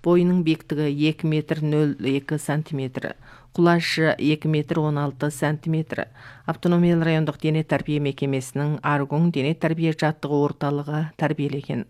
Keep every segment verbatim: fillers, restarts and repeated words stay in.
Бойының биіктігі екі метр нөл екі сантиметр. Құлашы екі метр он алты сантиметр. Автономиялы райондық дене тәрбие мекемесінің Аргун дене тәрбие жаттығу орталығы тәрбиелеген.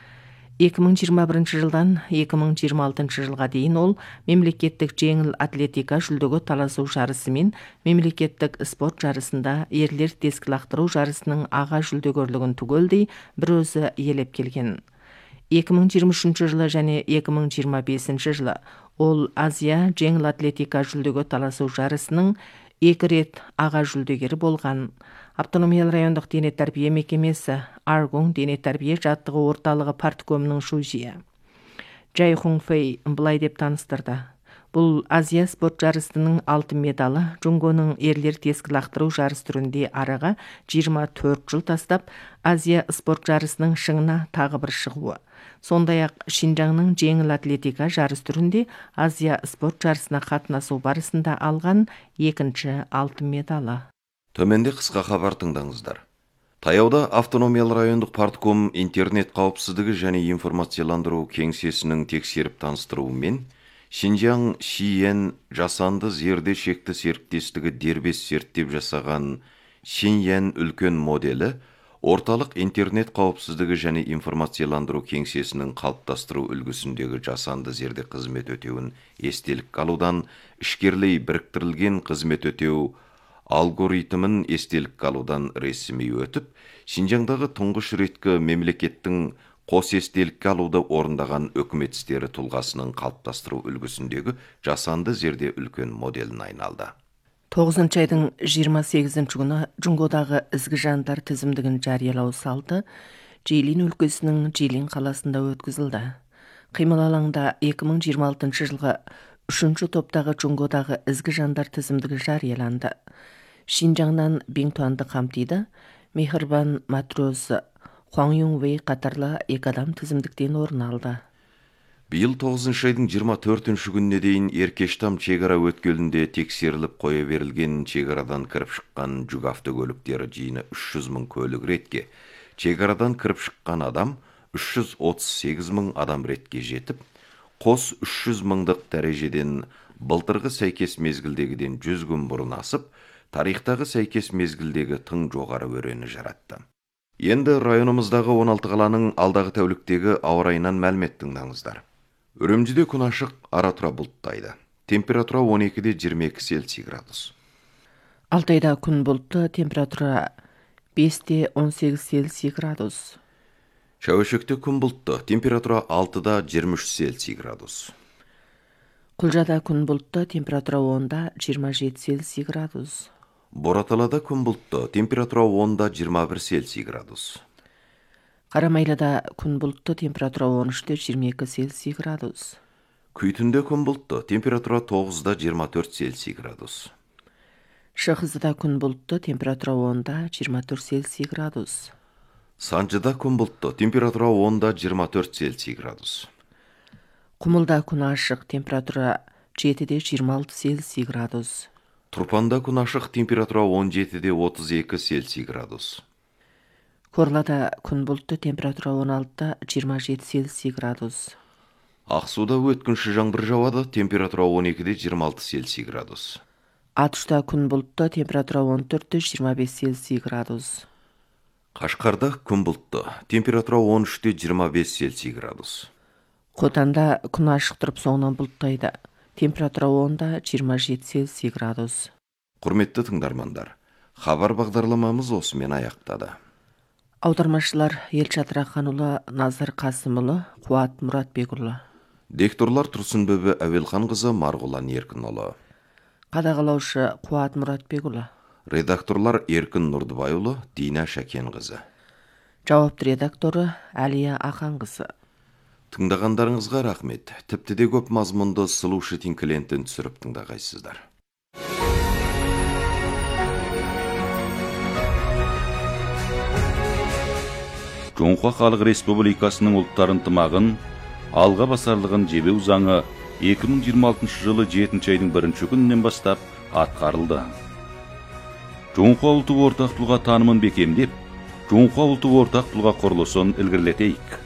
екі мың жиырма бірінші жылдан екі мың жиырма алтыншы жылға дейін ол мемлекеттік жеңіл атлетика жүлдеге таласу жарысы мен мемлекеттік спорт жарысында ерлер тесік лақтыру жарысының аға жүлдегерлігін түгелдей бір өзі иелеп келген. екі мың жиырма үшінші жылы және екі мың жиырма бесінші жылы ол Азия жеңіл атлетика жүлдеге таласу жарысының екі рет аға жүлдегері болған. Автономиялы райондық дене тәрбие мекемесі Аргун дене тәрбие жаттығу орталығы парткомының шужия Джай Хуңфэй былай деп таныстырды. Бұл Азия спорт жарысының алтын медалы Джунгоның ерлер тесік лақтыру жарыс түрінде араға жиырма төрт жыл тастап, Азия спорт жарысының шыңына тағы бір шығуы. Сондай-ақ Шинжаңның жеңіл атлетика жарыс түрінде Азия спорт жарысына қатынасу барысында алған екінші алтын медалы. Төменде қысқа хабар тыңдаңыздар. Таяуда автономиялы райондық партком интернет қауіпсіздігі және информацияландыру кеңсесінің тексеріп таныстыруымен Шинжаң Шиен жасанды зерде шекті серіктестігі дербес зерттеп жасаған Шиньян үлкен моделі орталық интернет қауіпсіздігі және информацияландыру кеңсесінің қалыптастыру үлгісіндегі жасанды зерде қызмет өтеуін естелік алудан ішкерлей біріктірілген қызмет өтеу алгоритмін естелік алудан ресми өтіп, Шинжаңдағы тұңғыш реткі мемлекеттің қос естелікке алуды орындаған өкімет істері тұлғасының қалыптастыру үлгісіндегі жасанды зерде үлкен моделін айналды. тоғызыншы айдың жиырма сегізінші күні Джунгодағы ізгі жандар тізімдігін жариялау салты Жейлин өлкесінің Жейлин қаласында өткізілді. Қимыл алаңда екі мың жиырма алтыншы жылғы үшінші топтағы Джунгодағы ізгі жандар тізімдігі жарияланды. Шинжаңнан Биңтуанды қамтиды, Мехрибан Матрос Хуаң Юңвей қатарлы екі адам тізімдіктен орын алды. Биыл тоғызыншы айдың жиырма төртінші күніне дейін Еркештам шекара өткелінде тексеріліп қоя берілген шекарадан кіріп шыққан жүк автокөліктері жиыны үш жүз мың көлік ретке, шекарадан кіріп шыққан адам үш жүз отыз сегіз мың адам ретке жетіп, қос үш жүз мыңдық дәрежеден былтырғы сәйкес мезгілдегіден жүз күн бұрын асып, тарихтағы сәйкес мезгілдегі тың жоғары өрені жаратты. Енді районымыздағы он алты қаланың алдағы тәуліктегі ауа райынан мәлімет тыңдаңыздар. Үрімжіде күн ашық, ара-тұра бұлттайды. Температура он екіде жиырма екі Цельсий градус. Алтайда күн бұлтты, температура бесте он сегіз Цельсий градус. Шәуешекте күн бұлтты, температура алтыда жиырма үш Цельсий градус. Құлжада күн бұлтты, температура онда жиырма жеті Цельсий градус. Бораталада күн бұлтты, температура онда жиырма бір Цельсий градус. Қарамайлада күн бұлтты, температура он үште жиырма екі Цельсий градус. Күйтінде күн бұлтты, температура тоғызда жиырма төрт Цельсий градус. Шығызда күн бұлтты, температура онда жиырма төрт Цельсий градус. Санжыда күн бұлтты, температура онда жиырма төрт Цельсий градус. Құмылда күн ашық, температура жетіде жиырма алты Цельсий градус. Тұрпанда күн ашық, температура он жетіде отыз екі Цельсий градус. Корлада күн бұлтты, температура он алтыда жиырма жеті Цельсий градус. Ақсуда өткінші жаңбыр жауады, температура он екіде жиырма алты Цельсий градус. Атышта күн бұлтты, температура он төртте жиырма бес Цельсий градус. Қашқарда күн бұлтты, температура он үште жиырма бес Цельсий градус. Хотанда күн ашық тұрып соңынан бұлттайды, температура онда жиырма жеті Цельсий градус. Құрметті тыңдармандар, хабар бағдарламамыз осымен аяқтады. Аудармашылар Елшат Раханұлы, Назар Қасымұлы, Қуат Мұратбекұлы. Дикторлар Тұрсынбөбі Әуелханқызы, Марғұлан Еркінұлы. Қадағалаушы Қуат Мұратбекұлы. Редакторлар Еркін Нұрдыбайұлы, Дина Шәкенқызы. Жауапты редакторы Әлия Ақанқызы. Тыңдағандарыңызға рахмет. Тіпті де көп мазмұнды сұлу шетін клиентін түсіріп тыңдағайсыздар. Жоңқа Халық Республикасының ұлттар ынтымағын, алға басарлығын жебеу заңы екі мың жиырма алтыншы жылы жетінші айдың бірінші күнінен бастап атқарылды. Жоңқа ұлты ортақ тұлға танымын бекемдеп, Жоңқа ұлты ортақ тұлға құрылысын ілгерілетейік.